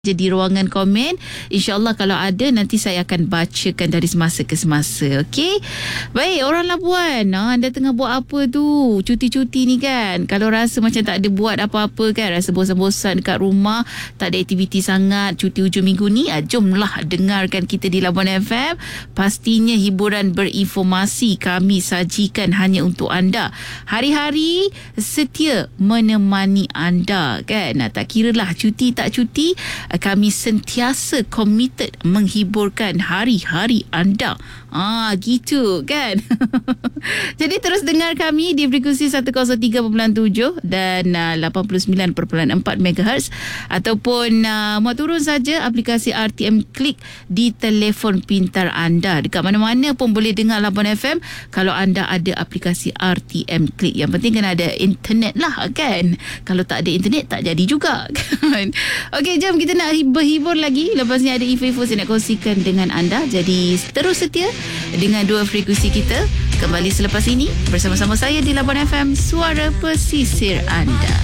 di ruangan komen. InsyaAllah kalau ada nanti saya akan bacakan dari semasa ke semasa. Okey? Baik, orang Labuan, anda tengah buat apa tu? Cuti-cuti ni kan? Kalau rasa macam tak ada buat apa-apa kan, rasa bosan-bosan dekat rumah, tak ada aktiviti sangat cuti hujung minggu ni, jomlah dengarkan kita di Labuan FM. Pastinya hiburan berinformasi kami sajikan hanya untuk anda. Hari-hari setia menemani anda kan? Tak kira lah cuti tak cuti, kami sentiasa committed menghiburkan hari-hari anda. Gitu kan. Jadi terus dengar kami di frekuensi 103.7 dan 89.4 MHz, ataupun mau turun saja aplikasi RTM Click di telefon pintar anda. Dekat mana-mana pun boleh dengar Labuan FM kalau anda ada aplikasi RTM Click. Yang penting kan ada internet lah kan. Kalau tak ada internet tak jadi juga kan. Okey, jom kita nak berhibur lagi. Lepas ni ada info-info saya nak kongsikan dengan anda. Jadi terus setia dengan dua frekuensi kita. Kembali selepas ini bersama-sama saya di Labuan FM, suara pesisir anda.